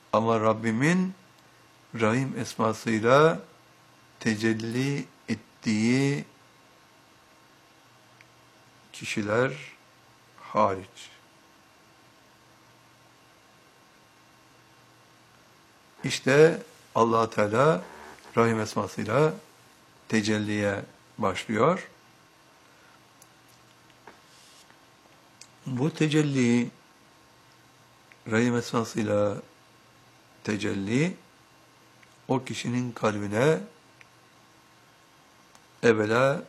Ama Rabbimin Rahim esmasıyla tecelli ettiği kişiler hariç. İşte Allah Teala Rahim esmasıyla tecelliye başlıyor. Bu tecelli, Rahim esmasıyla tecelli, o kişinin kalbine evvela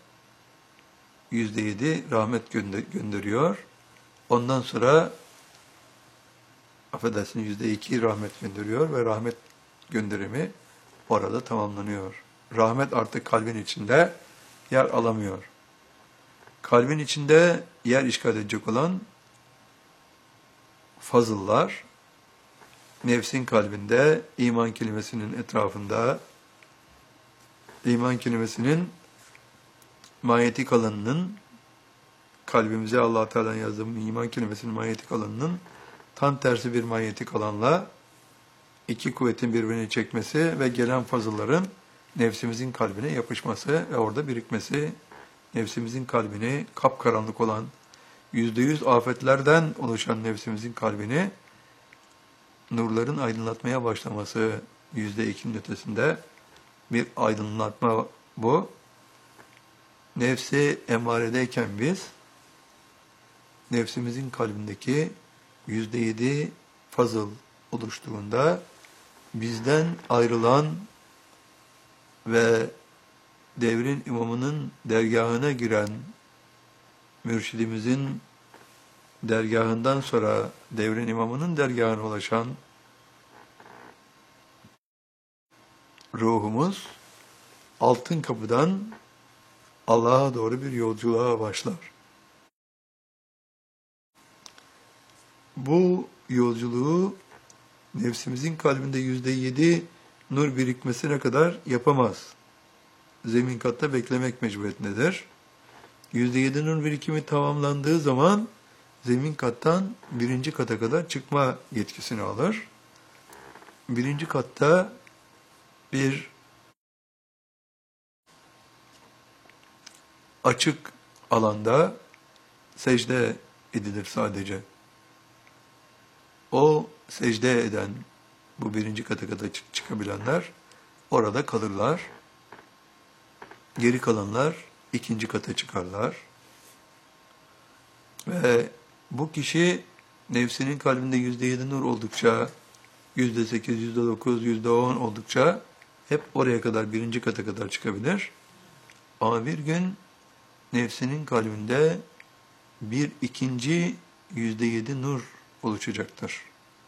%7 rahmet gönderiyor. Ondan sonra affedersin %2 rahmet gönderiyor ve rahmet gönderimi orada tamamlanıyor. Rahmet artık kalbin içinde yer alamıyor. Kalbin içinde yer işgal edecek olan fazıllar, nefsin kalbinde, iman kelimesinin etrafında, iman kelimesinin manyetik alanının, kalbimize Allah Teala'nın yazdığı iman kelimesinin manyetik alanının tam tersi bir manyetik alanla iki kuvvetin birbirini çekmesi ve gelen fazılların nefsimizin kalbine yapışması ve orada birikmesi, nefsimizin kalbini kapkaranlık olan, %100 afetlerden oluşan nefsimizin kalbini nurların aydınlatmaya başlaması, %2'nin ötesinde bir aydınlatma bu. Nefsi emaredeyken biz, nefsimizin kalbindeki %7 fazıl oluştuğunda, bizden ayrılan ve devrin imamının dergahına giren, mürşidimizin dergahından sonra devrin imamının dergahına ulaşan ruhumuz, altın kapıdan Allah'a doğru bir yolculuğa başlar. Bu yolculuğu nefsimizin kalbinde %7 nur birikmesine kadar yapamaz. Zemin katta beklemek mecburiyetindedir. %7 nur birikimi tamamlandığı zaman zemin kattan 1. kata kadar çıkma yetkisini alır. 1. katta bir açık alanda secde edilir sadece. O secde eden, bu 1. kata kadar çıkabilenler orada kalırlar. Geri kalanlar 2. kata çıkarlar. Ve bu kişi nefsinin kalbinde %7 nur oldukça, %8, %9, %10 oldukça hep oraya kadar 1. kata kadar çıkabilir. Ama bir gün nefsinin kalbinde bir ikinci %7 nur oluşacaktır.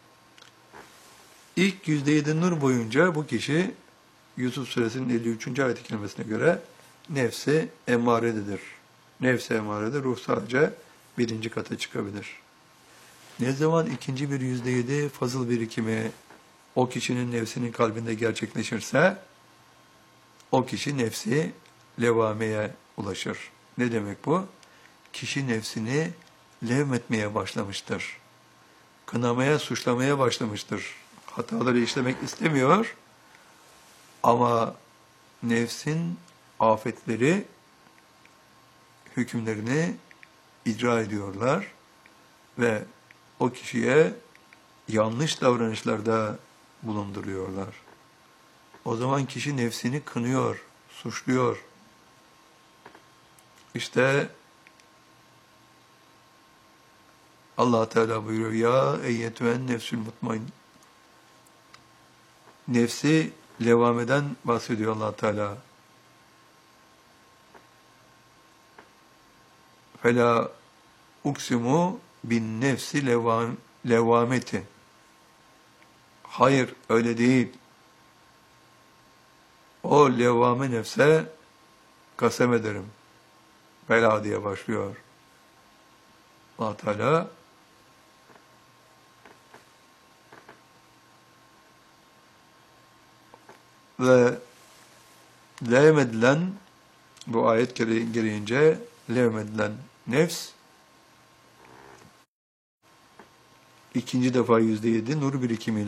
İlk %7 nur boyunca bu kişi Yusuf Suresinin 53. ayet-i kerimesine göre nefsi emarededir. Nefsi emarede ruh sadece 1. kata çıkabilir. Ne zaman ikinci bir %7 fazıl birikimi o kişinin nefsinin kalbinde gerçekleşirse o kişi nefsi levameye ulaşır. Ne demek bu? Kişi nefsini levmetmeye başlamıştır. Kınamaya, suçlamaya başlamıştır. Hataları işlemek istemiyor ama nefsin afetleri hükümlerini icra ediyorlar ve o kişiye yanlış davranışlarda bulunduruyorlar. O zaman kişi nefsini kınıyor, suçluyor. İşte Allah Teala buyuruyor, ya eyyetühen nefsül mutmain. Nefsi levameden bahsediyor Allah Teala. Fela uksimu bin nefsi levameti. Hayır, öyle değil. O levvame nefse kasem ederim. Bela diye başlıyor. Allah Teala ve levmedilen, bu ayet gereğince levmedilen nefs ikinci defa %7 nur birikimiyle